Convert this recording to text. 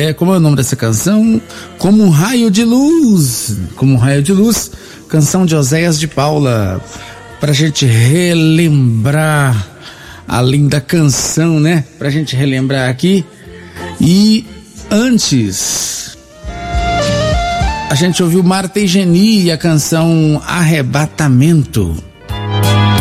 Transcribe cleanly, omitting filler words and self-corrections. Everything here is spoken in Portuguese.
Como é o nome dessa canção? Como um raio de luz. Como um raio de luz. Canção de Oséias de Paula. Pra gente relembrar a linda canção, né? Pra gente relembrar aqui. E antes, a gente ouviu Marta e Geni e a canção Arrebatamento.